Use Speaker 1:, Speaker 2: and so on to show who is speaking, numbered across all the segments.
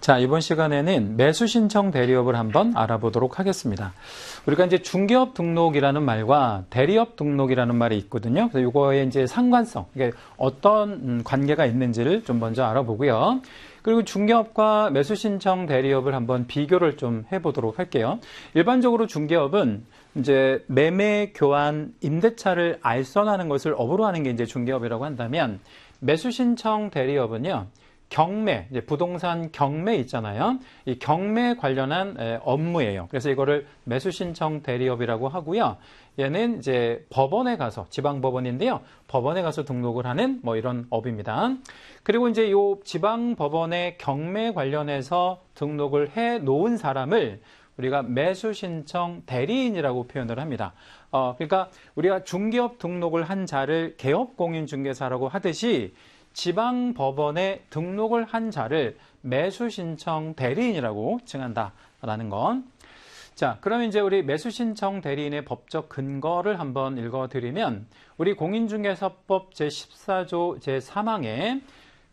Speaker 1: 자, 이번 시간에는 매수 신청 대리업을 한번 알아보도록 하겠습니다. 우리가 이제 중개업 등록이라는 말과 대리업 등록이라는 말이 있거든요. 그래서 이거의 이제 상관성, 이게 어떤 관계가 있는지를 좀 먼저 알아보고요. 그리고 중개업과 매수 신청 대리업을 한번 비교를 좀 해보도록 할게요. 일반적으로 중개업은 이제 매매, 교환, 임대차를 알선하는 것을 업으로 하는 게 이제 중개업이라고 한다면, 매수 신청 대리업은요, 경매, 이제 부동산 경매 있잖아요. 이 경매 관련한 업무예요. 그래서 이거를 매수 신청 대리업이라고 하고요. 얘는 이제 법원에 가서, 지방법원인데요. 법원에 가서 등록을 하는 뭐 이런 업입니다. 그리고 이제 요 지방법원의 경매 관련해서 등록을 해 놓은 사람을 우리가 매수 신청 대리인이라고 표현을 합니다. 그러니까 우리가 중개업 등록을 한 자를 개업공인중개사라고 하듯이 지방법원에 등록을 한 자를 매수신청 대리인이라고 칭한다라는 건. 자, 그럼 이제 우리 매수신청 대리인의 법적 근거를 한번 읽어드리면, 우리 공인중개사법 제14조 제3항에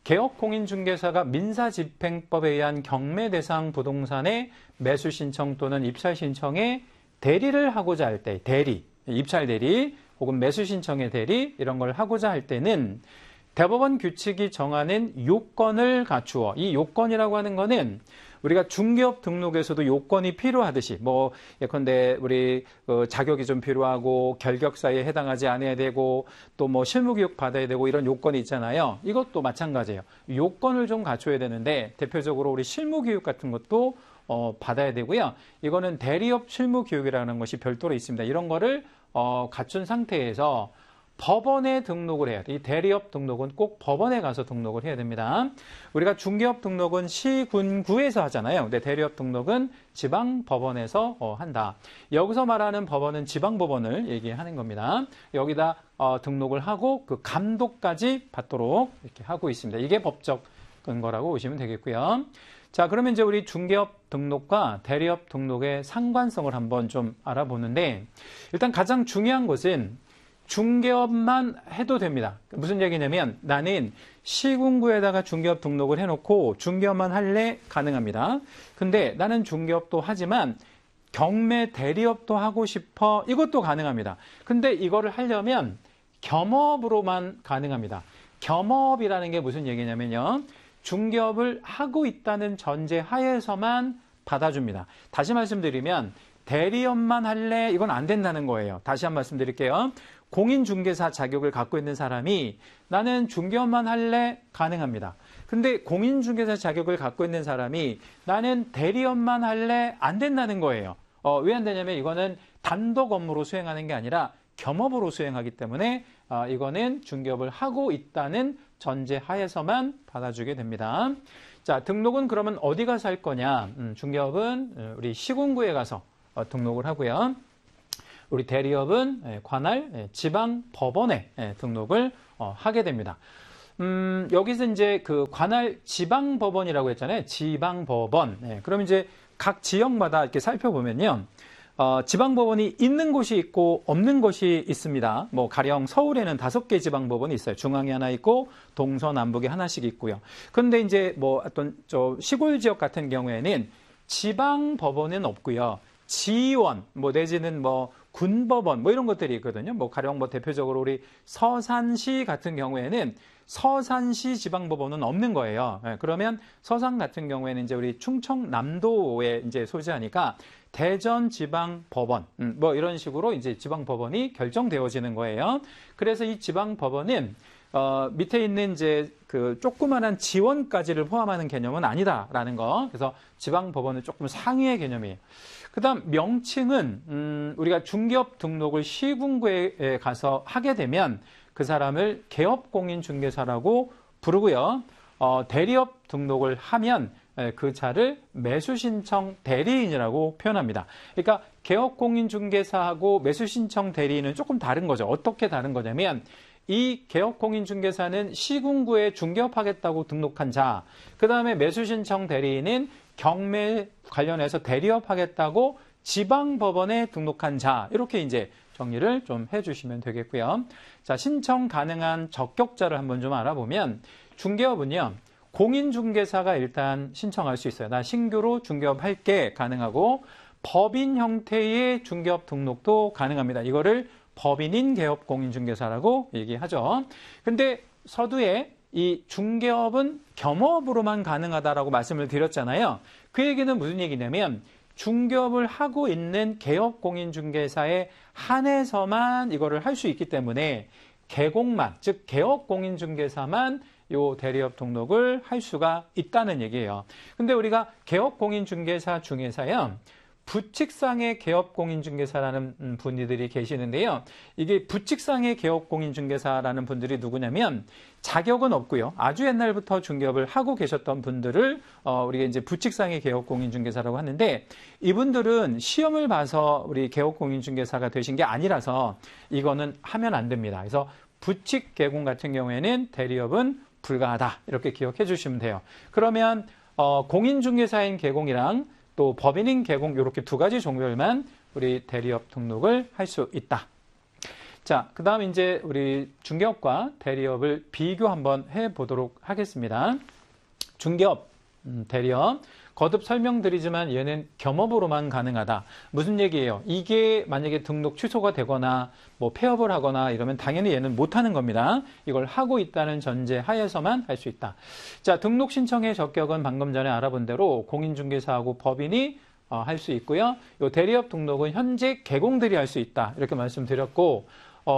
Speaker 1: 개업공인중개사가 민사집행법에 의한 경매 대상 부동산의 매수신청 또는 입찰신청에 대리를 하고자 할 때, 대리, 입찰 대리 혹은 매수신청의 대리 이런 걸 하고자 할 때는 대법원 규칙이 정하는 요건을 갖추어, 이 요건이라고 하는 거는 우리가 중개업 등록에서도 요건이 필요하듯이, 뭐 예컨대 우리 자격이 좀 필요하고 결격사유에 해당하지 않아야 되고 또 뭐 실무교육 받아야 되고 이런 요건이 있잖아요. 이것도 마찬가지예요. 요건을 좀 갖춰야 되는데, 대표적으로 우리 실무교육 같은 것도 받아야 되고요. 이거는 대리업 실무교육이라는 것이 별도로 있습니다. 이런 거를 갖춘 상태에서 법원에 등록을 해야 돼. 이 대리업 등록은 꼭 법원에 가서 등록을 해야 됩니다. 우리가 중개업 등록은 시군구에서 하잖아요. 근데 대리업 등록은 지방법원에서 한다. 여기서 말하는 법원은 지방법원을 얘기하는 겁니다. 여기다 등록을 하고 그 감독까지 받도록 이렇게 하고 있습니다. 이게 법적 근거라고 보시면 되겠고요. 자, 그러면 이제 우리 중개업 등록과 대리업 등록의 상관성을 한번 좀 알아보는데, 일단 가장 중요한 것은 중개업만 해도 됩니다. 무슨 얘기냐면, 나는 시군구에다가 중개업 등록을 해놓고 중개업만 할래? 가능합니다. 근데 나는 중개업도 하지만 경매 대리업도 하고 싶어? 이것도 가능합니다. 근데 이거를 하려면 겸업으로만 가능합니다. 겸업이라는 게 무슨 얘기냐면요, 중개업을 하고 있다는 전제 하에서만 받아줍니다. 다시 말씀드리면 대리업만 할래? 이건 안 된다는 거예요. 다시 한 번 말씀드릴게요. 공인중개사 자격을 갖고 있는 사람이 나는 중개업만 할래? 가능합니다. 근데 공인중개사 자격을 갖고 있는 사람이 나는 대리업만 할래? 안 된다는 거예요. 왜 안 되냐면 이거는 단독 업무로 수행하는 게 아니라 겸업으로 수행하기 때문에 이거는 중개업을 하고 있다는 전제 하에서만 받아주게 됩니다. 자, 등록은 그러면 어디 가서 할 거냐? 중개업은 우리 시군구에 가서 등록을 하고요. 우리 대리업은 관할 지방법원에 등록을 하게 됩니다. 여기서 이제 그 관할 지방법원이라고 했잖아요. 지방법원. 그럼 이제 각 지역마다 이렇게 살펴보면요. 지방법원이 있는 곳이 있고 없는 곳이 있습니다. 뭐 가령 서울에는 5개 지방법원이 있어요. 중앙에 하나 있고 동서남북에 하나씩 있고요. 그런데 이제 뭐 어떤 시골 지역 같은 경우에는 지방법원은 없고요. 지원, 뭐 내지는 뭐 군법원, 뭐 이런 것들이 있거든요. 뭐 가령 뭐 대표적으로 우리 서산시 같은 경우에는 서산시 지방법원은 없는 거예요. 그러면 서산 같은 경우에는 이제 우리 충청남도에 이제 소재하니까 대전 지방법원, 뭐 이런 식으로 이제 지방법원이 결정되어지는 거예요. 그래서 이 지방법원은 밑에 있는 이제 그 조그만한 지원까지를 포함하는 개념은 아니다라는 거. 그래서 지방법원은 조금 상위의 개념이에요. 그다음 명칭은 우리가 중개업 등록을 시군구에 가서 하게 되면 그 사람을 개업공인중개사라고 부르고요. 대리업 등록을 하면 그 자를 매수신청 대리인이라고 표현합니다. 그러니까 개업공인중개사하고 매수신청 대리인은 조금 다른 거죠. 어떻게 다른 거냐면, 이 개업공인중개사는 시군구에 중개업하겠다고 등록한 자, 그 다음에 매수신청 대리인은 경매 관련해서 대리업하겠다고 지방법원에 등록한 자, 이렇게 이제 정리를 좀 해주시면 되겠고요. 자, 신청 가능한 적격자를 한번 좀 알아보면, 중개업은요, 공인중개사가 일단 신청할 수 있어요. 나 신규로 중개업 할게 가능하고 법인 형태의 중개업 등록도 가능합니다. 이거를 법인인 개업 공인중개사라고 얘기하죠. 근데 서두에 이 중개업은 겸업으로만 가능하다라고 말씀을 드렸잖아요. 그 얘기는 무슨 얘기냐면 중개업을 하고 있는 개업 공인중개사에 한해서만 이거를 할 수 있기 때문에 개공만, 즉 개업 공인중개사만 요 대리업 등록을 할 수가 있다는 얘기예요. 근데 우리가 개업 공인중개사 중에서요. 부칙상의 개업공인중개사라는 분들이 계시는데요. 이게 부칙상의 개업공인중개사라는 분들이 누구냐면 자격은 없고요. 아주 옛날부터 중개업을 하고 계셨던 분들을 우리가 이제 부칙상의 개업공인중개사라고 하는데 이분들은 시험을 봐서 우리 개업공인중개사가 되신 게 아니라서 이거는 하면 안 됩니다. 그래서 부칙 개공 같은 경우에는 대리업은 불가하다 이렇게 기억해 주시면 돼요. 그러면 공인중개사인 개공이랑 또 법인인 개공 이렇게 두 가지 종류만 우리 대리업 등록을 할 수 있다. 자, 그 다음 이제 우리 중개업과 대리업을 비교 한번 해보도록 하겠습니다. 중개업, 대리업. 거듭 설명드리지만 얘는 겸업으로만 가능하다. 무슨 얘기예요? 이게 만약에 등록 취소가 되거나 뭐 폐업을 하거나 이러면 당연히 얘는 못하는 겁니다. 이걸 하고 있다는 전제 하에서만 할 수 있다. 자, 등록 신청의 적격은 방금 전에 알아본 대로 공인중개사하고 법인이 할 수 있고요. 요 대리업 등록은 현재 개공들이 할 수 있다. 이렇게 말씀드렸고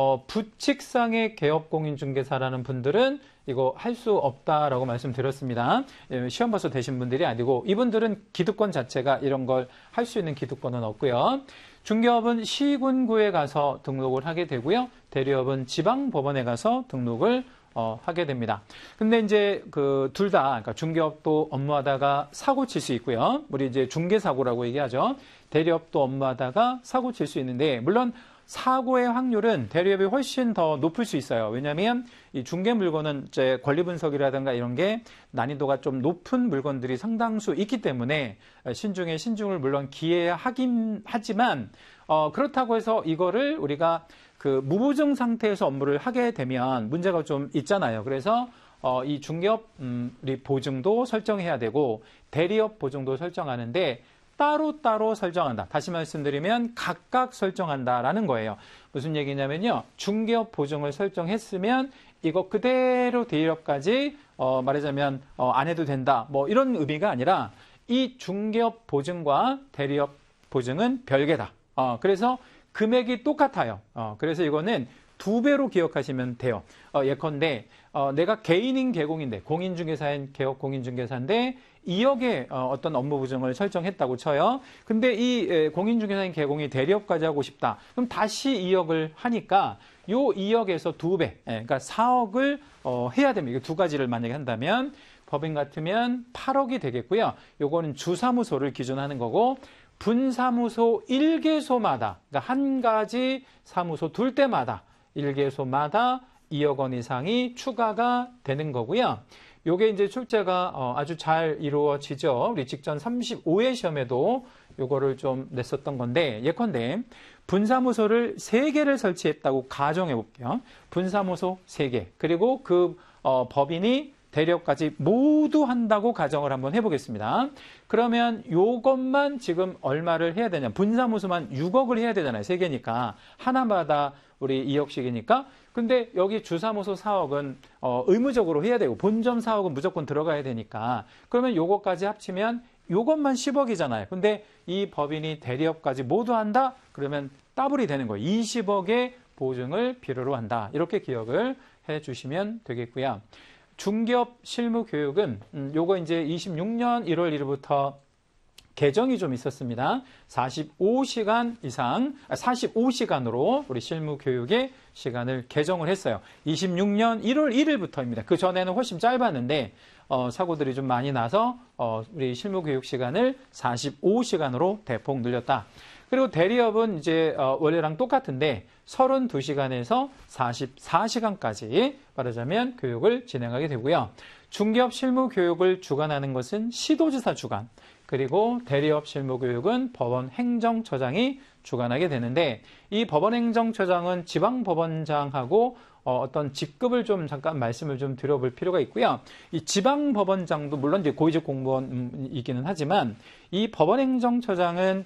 Speaker 1: 부칙상의 개업공인중개사라는 분들은 이거 할 수 없다라고 말씀드렸습니다. 시험 봐서 되신 분들이 아니고 이분들은 기득권 자체가 이런 걸 할 수 있는 기득권은 없고요. 중개업은 시군구에 가서 등록을 하게 되고요. 대리업은 지방법원에 가서 등록을 하게 됩니다. 근데 이제 그 둘 다, 그러니까 중개업도 업무하다가 사고 칠 수 있고요. 우리 이제 중개사고라고 얘기하죠. 대리업도 업무하다가 사고 칠 수 있는데, 물론 사고의 확률은 대리업이 훨씬 더 높을 수 있어요. 왜냐하면 이 중개 물건은 이제 권리 분석이라든가 이런 게 난이도가 좀 높은 물건들이 상당수 있기 때문에 신중에 신중을 물론 기해야 하긴 하지만 그렇다고 해서 이거를 우리가 그 무보증 상태에서 업무를 하게 되면 문제가 좀 있잖아요. 그래서 이 중개업 우리 보증도 설정해야 되고 대리업 보증도 설정하는데 따로따로 설정한다. 다시 말씀드리면 각각 설정한다라는 거예요. 무슨 얘기냐면요. 중개업 보증을 설정했으면 이거 그대로 대리업까지 말하자면 안 해도 된다. 뭐 이런 의미가 아니라 이 중개업 보증과 대리업 보증은 별개다. 그래서 금액이 똑같아요. 그래서 이거는 2배로 기억하시면 돼요. 예컨대 내가 개인인 개공인데 공인중개사인 개업 공인중개사인데 2억의 어떤 업무 보증을 설정했다고 쳐요. 근데 이 공인중개사인 개공이 대리업까지 하고 싶다. 그럼 다시 2억을 하니까 요 2억에서 2배, 그러니까 4억을 해야 됩니다. 이거 두 가지를 만약에 한다면 법인 같으면 8억이 되겠고요. 요거는 주사무소를 기준하는 거고 분사무소 1개소마다, 그러니까 한 가지 사무소 둘 때마다 1개소마다 2억 원 이상이 추가가 되는 거고요. 요게 이제 출제가 아주 잘 이루어지죠. 우리 직전 35회 시험에도 요거를 좀 냈었던 건데, 예컨대 분사무소를 3개를 설치했다고 가정해 볼게요. 분사무소 3개. 그리고 그 법인이 대리업까지 모두 한다고 가정을 한번 해보겠습니다. 그러면 요것만 지금 얼마를 해야 되냐. 분사무소만 6억을 해야 되잖아요. 3개니까. 하나마다 우리 2억씩이니까. 근데 여기 주사무소 4억은 의무적으로 해야 되고 본점 4억은 무조건 들어가야 되니까. 그러면 요것까지 합치면 요것만 10억이잖아요. 근데 이 법인이 대리업까지 모두 한다? 그러면 더블이 되는 거예요. 20억의 보증을 필요로 한다. 이렇게 기억을 해 주시면 되겠고요. 중개업 실무 교육은 요거 이제 26년 1월 1일부터 개정이 좀 있었습니다. 45시간 이상, 45시간으로 우리 실무 교육의 시간을 개정을 했어요. 26년 1월 1일부터입니다. 그 전에는 훨씬 짧았는데 사고들이 좀 많이 나서 우리 실무 교육 시간을 45시간으로 대폭 늘렸다. 그리고 대리업은 이제 원래랑 똑같은데 32시간에서 44시간까지 말하자면 교육을 진행하게 되고요. 중개업 실무 교육을 주관하는 것은 시도지사 주관, 그리고 대리업 실무 교육은 법원 행정처장이 주관하게 되는데 이 법원 행정처장은 지방법원장하고 어떤 직급을 좀 잠깐 말씀을 좀 드려볼 필요가 있고요. 이 지방법원장도 물론 이제 고위직 공무원이기는 하지만 이 법원행정처장은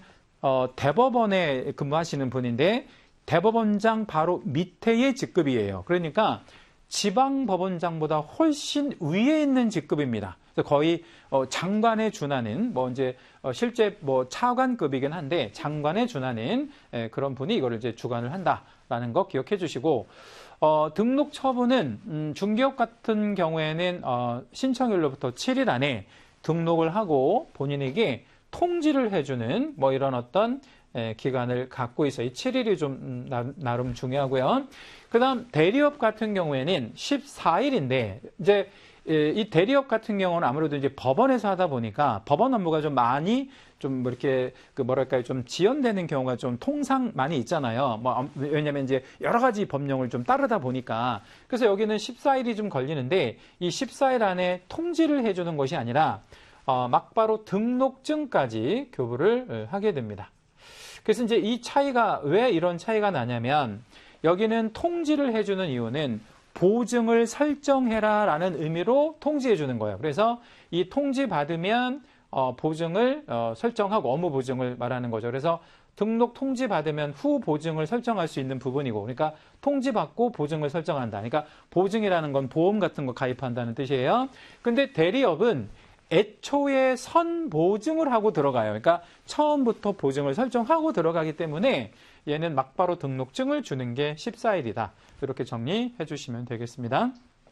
Speaker 1: 대법원에 근무하시는 분인데 대법원장 바로 밑에의 직급이에요. 그러니까 지방법원장보다 훨씬 위에 있는 직급입니다. 그래서 거의 장관에 준하는 이제 실제 차관급이긴 한데 장관에 준하는 그런 분이 이거를 이제 주관을 한다라는 거 기억해 주시고 등록 처분은 중개업 같은 경우에는 신청일로부터 7일 안에 등록을 하고 본인에게 통지를 해주는 이런 어떤 기간을 갖고 있어요. 이 7일이 좀 나름 중요하고요. 그다음 대리업 같은 경우에는 14일인데 이제 이 대리업 같은 경우는 아무래도 이제 법원에서 하다 보니까 법원 업무가 좀 많이 좀 이렇게 좀 지연되는 경우가 좀 통상 많이 있잖아요. 왜냐면 이제 여러 가지 법령을 좀 따르다 보니까 그래서 여기는 14일이 좀 걸리는데 이 14일 안에 통지를 해주는 것이 아니라 막바로 등록증까지 교부를 하게 됩니다. 그래서 이제 이 차이가 왜 이런 차이가 나냐면 여기는 통지를 해주는 이유는 보증을 설정해라 라는 의미로 통지해 주는 거예요. 그래서 이 통지 받으면 보증을 설정하고 업무 보증을 말하는 거죠. 그래서 등록 통지 받으면 후 보증을 설정할 수 있는 부분이고 그러니까 통지 받고 보증을 설정한다. 그러니까 보증이라는 건 보험 같은 거 가입한다는 뜻이에요. 근데 대리업은 애초에 선보증을 하고 들어가요. 그러니까 처음부터 보증을 설정하고 들어가기 때문에 얘는 막바로 등록증을 주는 게 14일이다. 이렇게 정리해 주시면 되겠습니다.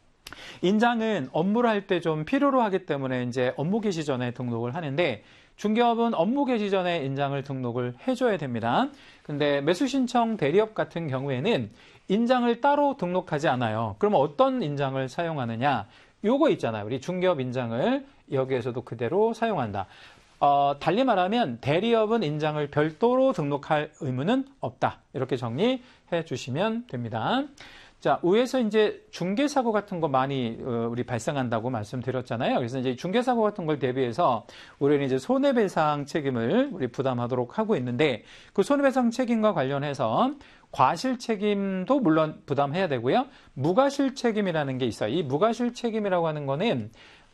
Speaker 1: 인장은 업무를 할 때 좀 필요로 하기 때문에 이제 업무 개시 전에 등록을 하는데 중개업은 업무 개시 전에 인장을 등록을 해줘야 됩니다. 근데 매수신청 대리업 같은 경우에는 인장을 따로 등록하지 않아요. 그러면 어떤 인장을 사용하느냐? 요거 있잖아요. 우리 중개업 인장을 여기에서도 그대로 사용한다. 달리 말하면 대리업은 인장을 별도로 등록할 의무는 없다. 이렇게 정리해 주시면 됩니다. 자, 위에서 이제 중개사고 같은 거 많이 우리 발생한다고 말씀드렸잖아요. 그래서 이제 중개사고 같은 걸 대비해서 우리는 이제 손해배상 책임을 우리 부담하도록 하고 있는데 그 손해배상 책임과 관련해서 과실 책임도 물론 부담해야 되고요. 무과실 책임이라는 게 있어요. 이 무과실 책임이라고 하는 거는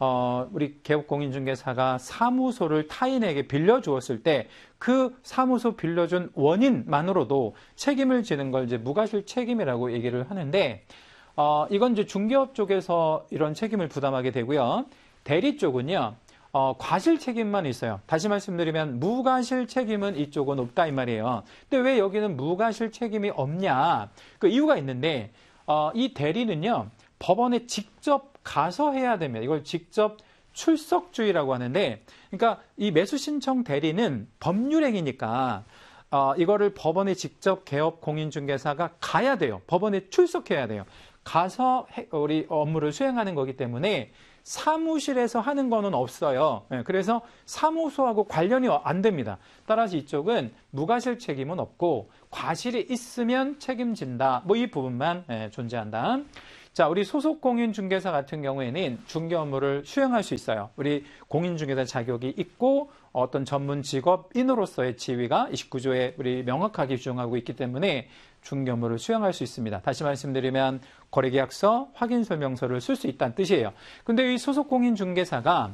Speaker 1: 우리 개업공인중개사가 사무소를 타인에게 빌려주었을 때 그 사무소 빌려준 원인만으로도 책임을 지는 걸 이제 무과실 책임이라고 얘기를 하는데, 이건 이제 중개업 쪽에서 이런 책임을 부담하게 되고요. 대리 쪽은요, 과실 책임만 있어요. 다시 말씀드리면 무과실 책임은 이쪽은 없다 이 말이에요. 근데 왜 여기는 무과실 책임이 없냐? 그 이유가 있는데, 이 대리는요, 법원에 직접 가서 해야 됩니다. 이걸 직접 출석주의라고 하는데, 그러니까 이 매수신청 대리는 법률행위니까 이거를 법원에 직접 개업공인중개사가 가야 돼요. 법원에 출석해야 돼요. 가서 우리 업무를 수행하는 거기 때문에 사무실에서 하는 거는 없어요. 그래서 사무소하고 관련이 안 됩니다. 따라서 이쪽은 무과실 책임은 없고 과실이 있으면 책임진다. 이 부분만 존재한다. 자, 우리 소속 공인중개사 같은 경우에는 중개 업무를 수행할 수 있어요. 우리 공인중개사 자격이 있고 어떤 전문 직업인으로서의 지위가 29조에 우리 명확하게 규정하고 있기 때문에 중개 업무를 수행할 수 있습니다. 다시 말씀드리면 거래계약서, 확인설명서를 쓸 수 있다는 뜻이에요. 근데 이 소속 공인중개사가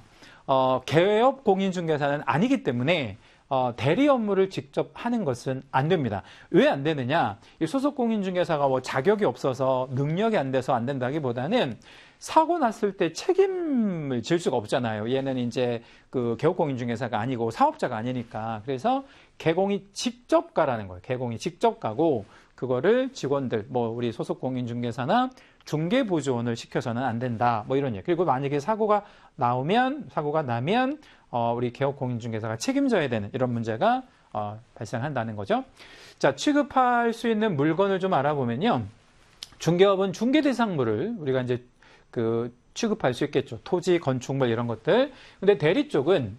Speaker 1: 개업 공인중개사는 아니기 때문에 대리 업무를 직접 하는 것은 안 됩니다. 왜 안 되느냐? 이 소속 공인중개사가 자격이 없어서 능력이 안 돼서 안 된다기보다는 사고 났을 때 책임을 질 수가 없잖아요. 얘는 이제 그 개업공인중개사가 아니고 사업자가 아니니까. 그래서 개공이 직접 가라는 거예요. 개공이 직접 가고 그거를 직원들, 우리 소속 공인중개사나 중개보조원을 시켜서는 안 된다. 이런 얘기. 그리고 만약에 사고가 나면 우리 개업공인중개사가 책임져야 되는 이런 문제가 발생한다는 거죠. 자, 취급할 수 있는 물건을 좀 알아보면요. 중개업은 중개대상물을 우리가 이제 취급할 수 있겠죠. 토지, 건축물 이런 것들. 근데 대리 쪽은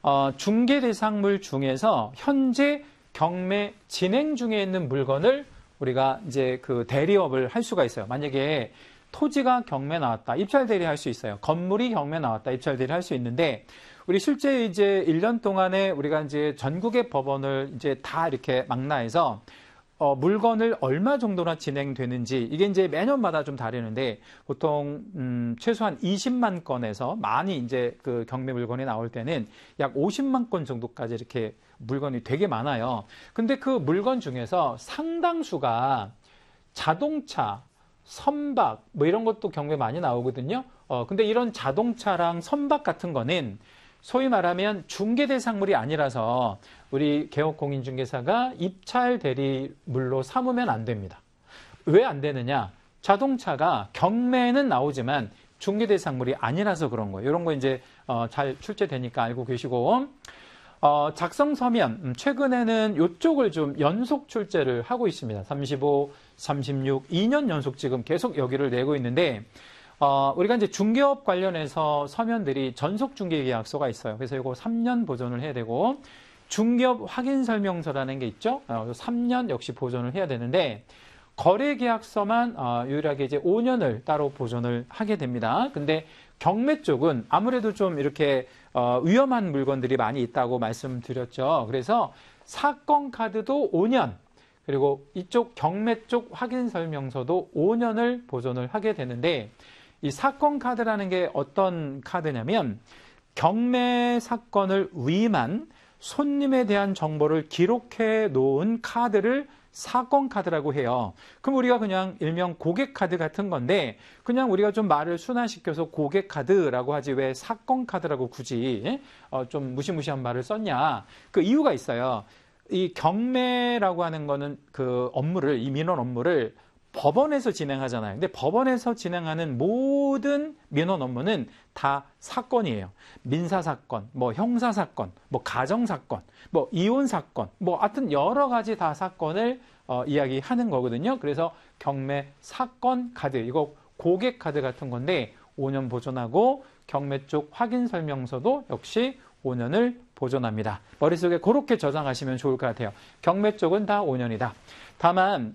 Speaker 1: 중개대상물 중에서 현재 경매 진행 중에 있는 물건을 우리가 이제 그 대리업을 할 수가 있어요. 만약에 토지가 경매 나왔다, 입찰 대리 할 수 있어요. 건물이 경매 나왔다, 입찰 대리 할 수 있는데, 우리 실제 이제 1년 동안에 우리가 이제 전국의 법원을 이제 다 이렇게 망라해서 물건을 얼마 정도나 진행되는지 이게 이제 매년마다 좀 다르는데 보통 최소한 20만 건에서 많이 이제 그 경매 물건이 나올 때는 약 50만 건 정도까지 이렇게 물건이 되게 많아요. 근데 그 물건 중에서 상당수가 자동차, 선박 뭐 이런 것도 경매 많이 나오거든요. 근데 이런 자동차랑 선박 같은 거는 소위 말하면 중개 대상물이 아니라서 우리 개업공인중개사가 입찰 대리물로 삼으면 안 됩니다. 왜 안 되느냐? 자동차가 경매는 나오지만 중개 대상물이 아니라서 그런 거예요. 이런 거 이제 잘 출제되니까 알고 계시고, 작성 서면 최근에는 이쪽을 좀 연속 출제를 하고 있습니다. 35, 36, 2년 연속 지금 계속 여기를 내고 있는데, 우리가 이제 중개업 관련해서 서면들이 전속 중개 계약서가 있어요. 그래서 이거 3년 보존을 해야 되고, 중개업 확인 설명서라는 게 있죠. 3년 역시 보존을 해야 되는데, 거래 계약서만 유일하게 이제 5년을 따로 보존을 하게 됩니다. 근데 경매 쪽은 아무래도 좀 이렇게 위험한 물건들이 많이 있다고 말씀드렸죠. 그래서 사건 카드도 5년, 그리고 이쪽 경매 쪽 확인 설명서도 5년을 보존을 하게 되는데, 이 사건 카드라는 게 어떤 카드냐면 경매 사건을 위임한 손님에 대한 정보를 기록해 놓은 카드를 사건 카드라고 해요. 그럼 우리가 그냥 일명 고객 카드 같은 건데 그냥 우리가 좀 말을 순화시켜서 고객 카드라고 하지 왜 사건 카드라고 굳이 좀 무시무시한 말을 썼냐? 그 이유가 있어요. 이 경매라고 하는 거는 그 업무를, 이 민원 업무를 법원에서 진행하잖아요. 근데 법원에서 진행하는 모든 민원 업무는 다 사건이에요. 민사사건, 뭐 형사사건, 뭐 가정사건, 뭐 이혼사건, 뭐 하여튼 여러 가지 다 사건을 이야기하는 거거든요. 그래서 경매 사건 카드, 이거 고객 카드 같은 건데 5년 보존하고 경매 쪽 확인 설명서도 역시 5년을 보존합니다. 머릿속에 그렇게 저장하시면 좋을 것 같아요. 경매 쪽은 다 5년이다. 다만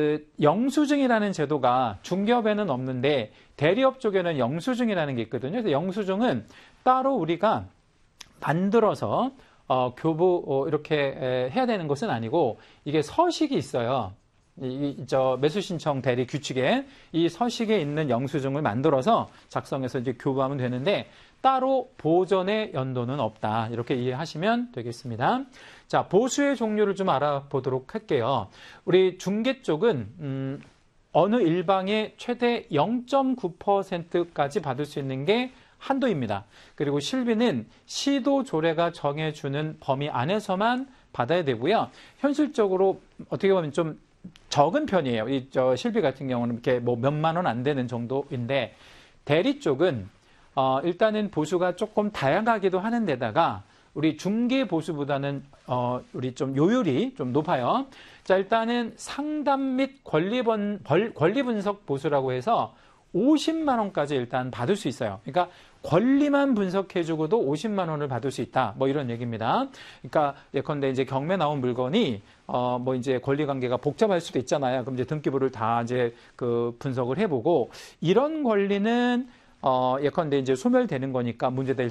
Speaker 1: 영수증이라는 제도가 중개업에는 없는데 대리업 쪽에는 영수증이라는 게 있거든요. 그래서 영수증은 따로 우리가 만들어서 교부 이렇게 해야 되는 것은 아니고 이게 서식이 있어요. 저 매수신청 대리 규칙에 이 서식에 있는 영수증을 만들어서 작성해서 이제 교부하면 되는데 따로 보존의 연도는 없다. 이렇게 이해하시면 되겠습니다. 자, 보수의 종류를 좀 알아보도록 할게요. 우리 중개 쪽은 어느 일방에 최대 0.9%까지 받을 수 있는 게 한도입니다. 그리고 실비는 시도 조례가 정해주는 범위 안에서만 받아야 되고요. 현실적으로 어떻게 보면 좀 적은 편이에요. 이 실비 같은 경우는 이렇게 뭐 몇만 원 안 되는 정도인데 대리 쪽은 일단은 보수가 조금 다양하기도 하는 데다가 우리 중개 보수보다는 우리 좀 요율이 좀 높아요. 자, 일단은 상담 및 권리 분석 보수라고 해서 50만 원까지 일단 받을 수 있어요. 그러니까 권리만 분석해주고도 50만 원을 받을 수 있다. 뭐 이런 얘기입니다. 그러니까 예컨대 이제 경매 나온 물건이 뭐 이제 권리 관계가 복잡할 수도 있잖아요. 그럼 이제 등기부를 다 이제 그 분석을 해보고 이런 권리는 예컨대 이제 소멸되는 거니까 문제될